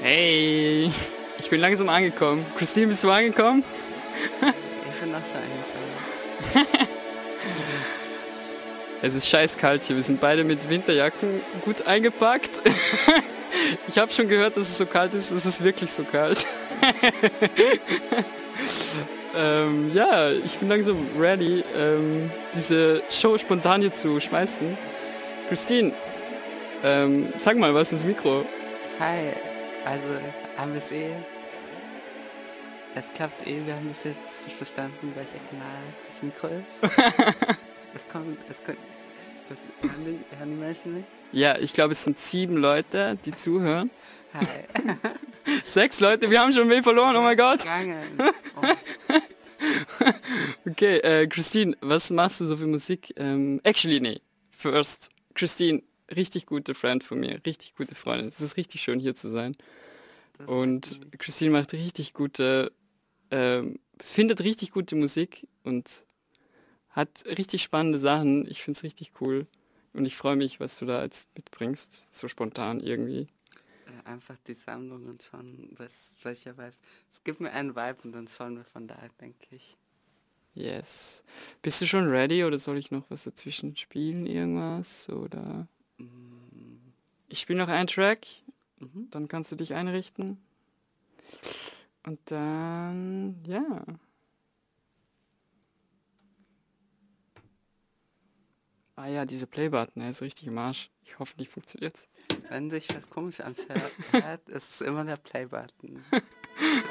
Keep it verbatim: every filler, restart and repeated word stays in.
Hey, ich bin langsam angekommen. Christine, bist du angekommen? Ich bin noch schon angekommen. Es ist scheiß kalt hier. Wir sind beide mit Winterjacken gut eingepackt. Ich habe schon gehört, dass es so kalt ist. Es ist wirklich so kalt. ähm, ja, ich bin langsam ready, ähm, diese Show spontan hier zu schmeißen. Christine, ähm, sag mal was ins Mikro. Hi, also haben wir es eh. Es klappt eh, wir haben das jetzt verstanden, welcher Kanal das Mikro ist. Es kommt, es kommt, das, hören, die, hören die Menschen nicht? Ja, ich glaube, es sind sieben Leute, die zuhören. Hi. Sechs Leute, wir haben schon wen verloren, oh mein Gott. Gegangen. Oh. Okay, äh, Christine, was machst du so für Musik? Ähm, actually, nee. First, Christine, richtig gute Freund von mir, richtig gute Freundin. Es ist richtig schön, hier zu sein. Das Und Christine macht richtig gute, ähm, findet richtig gute Musik und hat richtig spannende Sachen. Ich finde es richtig cool. Und ich freue mich, was du da jetzt mitbringst. So spontan irgendwie. äh, einfach die Sammlung und schauen, was, welcher Vibe. Es gibt mir einen Vibe und dann schauen wir von da, denke ich. Yes. Bist du schon ready oder soll ich noch was dazwischen spielen, irgendwas? Oder Mm, ich spiele noch einen Track, mhm. dann kannst du dich einrichten. Und dann, ja. Ah ja, dieser Play-Button, der ist richtig im Arsch. Ich hoffe, nicht funktioniert's. Wenn sich was komisch anhört, ist es immer der Play-Button.